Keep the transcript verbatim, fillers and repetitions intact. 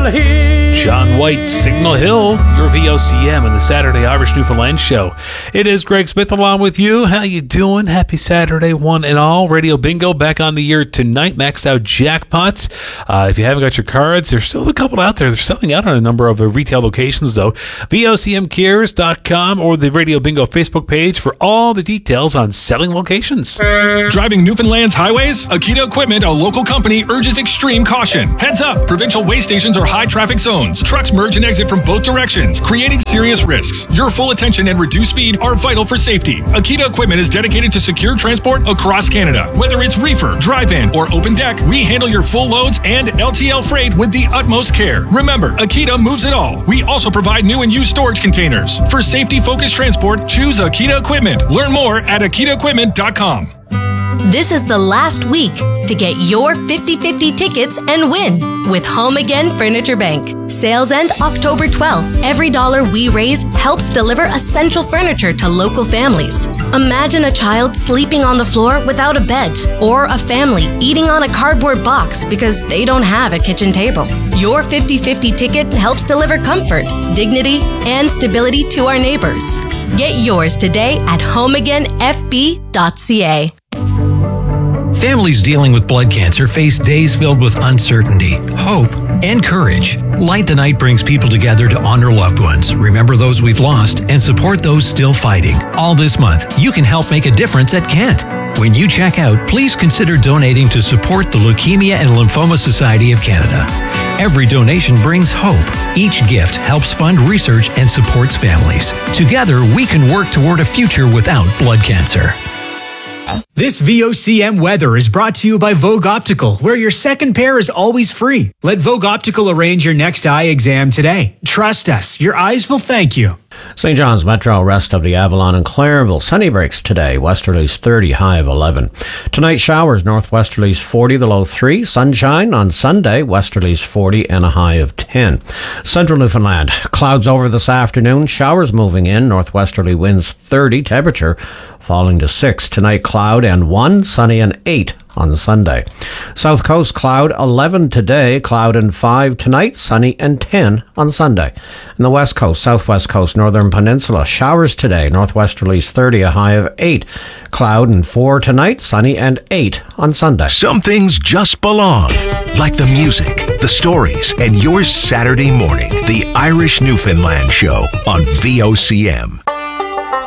Hill. John White, Signal Hill, your V O C M and the Saturday Irish Newfoundland Show. It is Greg Smith along with you. How you doing? Happy Saturday, one and all. Radio Bingo back on the year tonight. Maxed out jackpots. Uh, if you haven't got your cards, there's still a couple out there. They're selling out on a number of uh, retail locations, though. V O C M cares dot com or the Radio Bingo Facebook page for all the details on selling locations. Driving Newfoundland's highways? Akita Equipment, a local company, urges extreme caution. Heads up! Provincial way stations are high-traffic zones. Trucks merge and exit from both directions, creating serious risks. Your full attention and reduced speed are vital for safety. Akita Equipment is dedicated to secure transport across Canada. Whether it's reefer, drive-in, or open deck, we handle your full loads and L T L freight with the utmost care. Remember, Akita moves it all. We also provide new and used storage containers. For safety-focused transport, choose Akita Equipment. Learn more at akita equipment dot com. This is the last week to get your fifty-fifty tickets and win with Home Again Furniture Bank. Sales end October twelfth. Every dollar we raise helps deliver essential furniture to local families. Imagine a child sleeping on the floor without a bed, or a family eating on a cardboard box because they don't have a kitchen table. Your fifty-fifty ticket helps deliver comfort, dignity, and stability to our neighbors. Get yours today at home again f b dot c a. Families dealing with blood cancer face days filled with uncertainty, hope, and courage. Light the Night brings people together to honor loved ones, remember those we've lost, and support those still fighting. All this month, you can help make a difference at Kent. When you check out, please consider donating to support the Leukemia and Lymphoma Society of Canada. Every donation brings hope. Each gift helps fund research and supports families. Together, we can work toward a future without blood cancer. This V O C M weather is brought to you by Vogue Optical, where your second pair is always free. Let Vogue Optical arrange your next eye exam today. Trust us, your eyes will thank you. Saint John's Metro, rest of the Avalon and Clareville. Sunny breaks today. Westerlies thirty, high of eleven. Tonight, showers. Northwesterlies forty, the low three. Sunshine on Sunday. Westerlies forty and a high of ten. Central Newfoundland. Clouds over this afternoon. Showers moving in. Northwesterly winds thirty. Temperature falling to six. Tonight, cloud and one. Sunny and eight on Sunday. South Coast, cloud eleven today, cloud and five tonight, sunny and ten on Sunday. And the West Coast, Southwest Coast, Northern Peninsula, showers today, northwesterlies thirty, a high of eight, cloud and four tonight, sunny and eight on Sunday. Some things just belong, like the music, the stories, and your Saturday morning, the Irish Newfoundland Show on V O C M.